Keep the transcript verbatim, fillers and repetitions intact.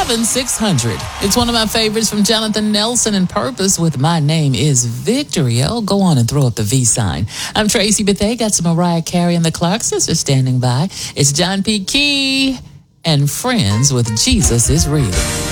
seven six hundred. It's one of my favorites from Jonathan Nelson and Purpose with My Name is Victory. Oh, go on and throw up the V sign. I'm Tracy Bethea. Got some Mariah Carey and the Clark Sisters standing by. It's John P. Key and Friends with Jesus is Real.